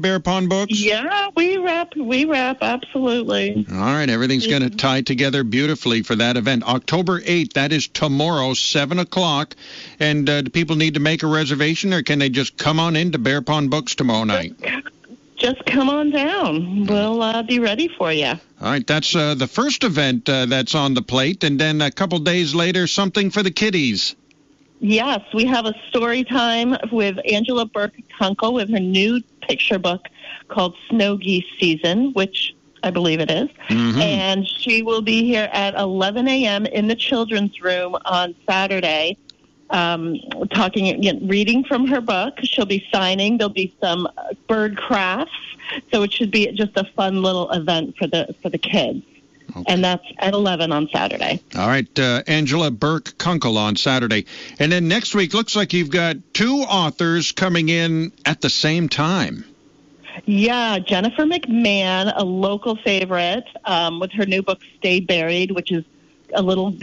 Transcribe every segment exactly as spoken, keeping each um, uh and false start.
Bear Pond Books? Yeah, we wrap, we wrap, absolutely. All right, everything's going to tie together beautifully for that event. October eighth, that is tomorrow, seven o'clock. And uh, do people need to make a reservation, or can they just come on into Bear Pond Books tomorrow night? Just come on down. We'll uh, be ready for you. All right, that's uh, the first event uh, that's on the plate. And then a couple days later, something for the kiddies. Yes, we have a story time with Angela Burke-Kunkel with her new picture book called Snow Geese Season, which I believe it is. Mm-hmm. And she will be here at eleven a.m. in the children's room on Saturday, um, talking, you know, reading from her book. She'll be signing. There'll be some bird crafts. So it should be just a fun little event for the for the kids. Okay. And that's at eleven on Saturday. All right, uh, Angela Burke-Kunkel on Saturday. And then next week, looks like you've got two authors coming in at the same time. Yeah, Jennifer McMahon, a local favorite, um, with her new book, Stay Buried, which is a little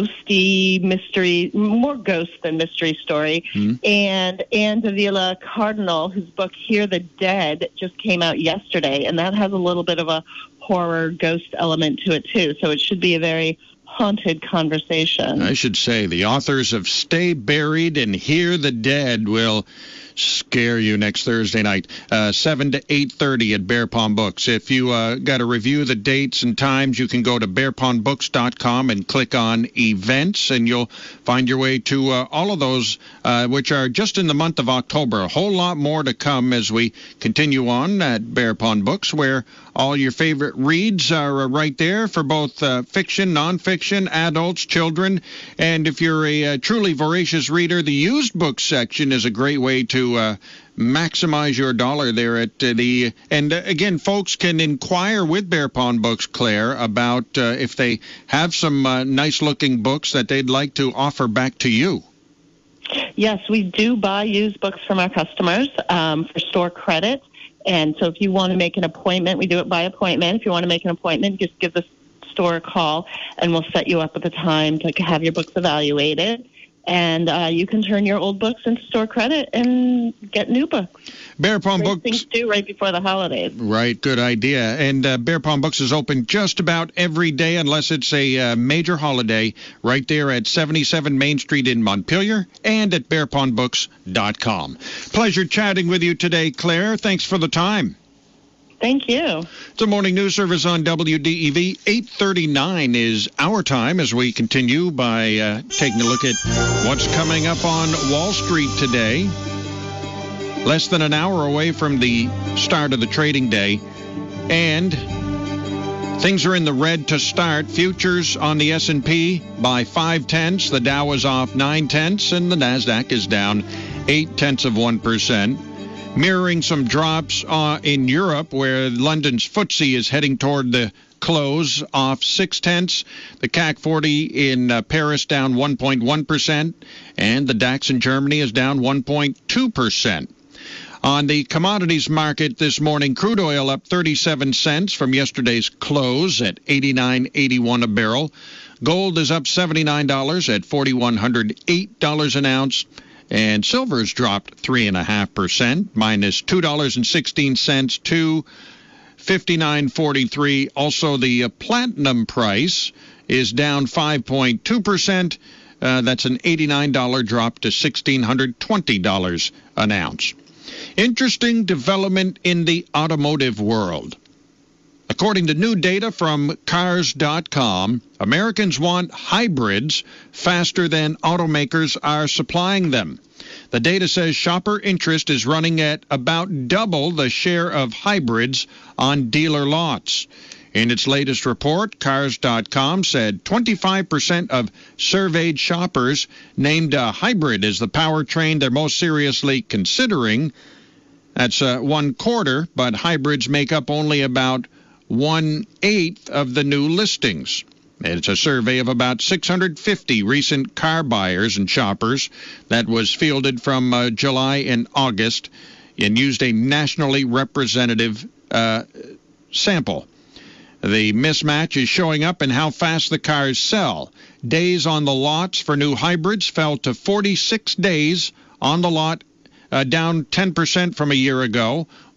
ghosty mystery, more ghost than mystery story. Mm-hmm. And Anne Davila Cardinal, whose book, Hear the Dead, just came out yesterday, and that has a little bit of a horror ghost element to it, too. So it should be a very haunted conversation. I should say the authors of Stay Buried and Hear the Dead will scare you next Thursday night, uh, seven to eight thirty at Bear Pond Books. If you uh, got to review the dates and times, you can go to bear pond books dot com and click on events, and you'll find your way to uh, all of those, uh, which are just in the month of October. A whole lot more to come as we continue on at Bear Pond Books, where all your favorite reads are uh, right there for both uh, fiction, nonfiction, adults, children. And if you're a, a truly voracious reader, the used book section is a great way to uh, maximize your dollar there at uh, the... And uh, again, folks can inquire with Bear Pond Books, Claire, about uh, if they have some uh, nice-looking books that they'd like to offer back to you. Yes, we do buy used books from our customers um, for store credit. And so if you want to make an appointment, we do it by appointment. If you want to make an appointment, just give the store a call, and we'll set you up at the time to have your books evaluated. And uh, you can turn your old books into store credit and get new books. Bear Pond Great Books. things to do right before the holidays. Right, good idea. And uh, Bear Pond Books is open just about every day unless it's a uh, major holiday, right there at seventy-seven Main Street in Montpelier and at bear pond books dot com. Pleasure chatting with you today, Claire. Thanks for the time. Thank you. The Morning News Service on W D E V. eight thirty-nine is our time as we continue by uh, taking a look at what's coming up on Wall Street today. Less than an hour away from the start of the trading day. And things are in the red to start. Futures on the S and P by five tenths. The Dow is off nine tenths, and the NASDAQ is down eight tenths of one percent. Mirroring some drops uh, in Europe, where London's F T S E is heading toward the close, off six tenths. The C A C forty in uh, Paris down one point one percent, and the DAX in Germany is down one point two percent. On the commodities market this morning, crude oil up thirty-seven cents from yesterday's close at eighty-nine eighty-one a barrel. Gold is up seventy-nine dollars at four thousand one hundred eight dollars an ounce. And silver's dropped three point five percent, minus two dollars and sixteen cents to fifty-nine forty-three. Also, the uh, platinum price is down five point two percent. Uh, that's an eighty-nine dollars drop to one thousand six hundred twenty dollars an ounce. Interesting development in the automotive world. According to new data from cars dot com, Americans want hybrids faster than automakers are supplying them. The data says shopper interest is running at about double the share of hybrids on dealer lots. In its latest report, cars dot com said twenty-five percent of surveyed shoppers named a hybrid as the powertrain they're most seriously considering. That's uh, one quarter, but hybrids make up only about one-eighth of the new listings. It's a survey of about six hundred fifty recent car buyers and shoppers that was fielded from uh, July and August and used a nationally representative uh, sample. The mismatch is showing up in how fast the cars sell. Days on the lots for new hybrids fell to forty-six days on the lot, uh, down ten percent from a year ago,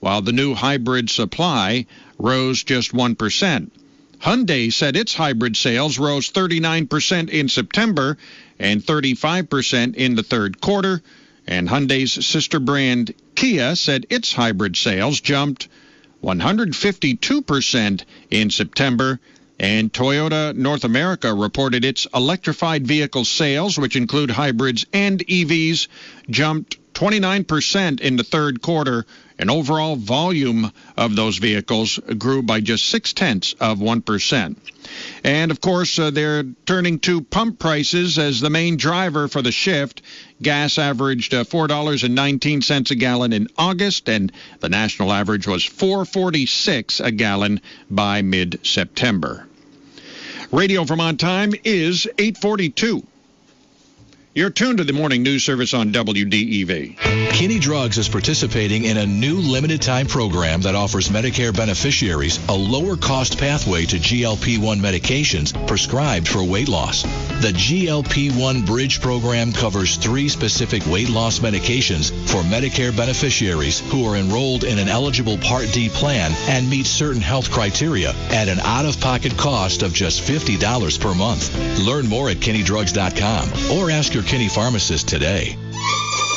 while the new hybrid supply rose just one percent. Hyundai said its hybrid sales rose thirty-nine percent in September and thirty-five percent in the third quarter. And Hyundai's sister brand Kia said its hybrid sales jumped one hundred fifty-two percent in September. And Toyota North America reported its electrified vehicle sales, which include hybrids and E Vs, jumped twenty-nine percent in the third quarter. And overall volume of those vehicles grew by just six-tenths of one percent. And, of course, uh, they're turning to pump prices as the main driver for the shift. Gas averaged uh, four dollars and nineteen cents a gallon in August, and the national average was four dollars and forty-six cents a gallon by mid-September. Radio Vermont time is eight forty-two. You're tuned to the Morning News Service on W D E V. Kinney Drugs is participating in a new limited-time program that offers Medicare beneficiaries a lower-cost pathway to G L P one medications prescribed for weight loss. The G L P one Bridge program covers three specific weight loss medications for Medicare beneficiaries who are enrolled in an eligible Part D plan and meet certain health criteria at an out-of-pocket cost of just fifty dollars per month. Learn more at kinney drugs dot com or ask your Kinney pharmacist today.